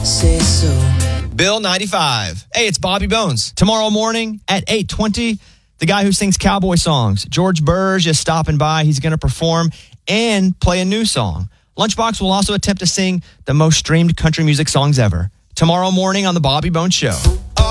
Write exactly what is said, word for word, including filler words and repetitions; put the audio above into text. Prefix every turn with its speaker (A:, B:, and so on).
A: say so.
B: Bill ninety-five. Hey, it's Bobby Bones. Tomorrow morning at eight twenty, the guy who sings cowboy songs, George Burge, is stopping by. He's going to perform and play a new song. Lunchbox will also attempt to sing the most streamed country music songs ever. Tomorrow morning on The Bobby Bones Show.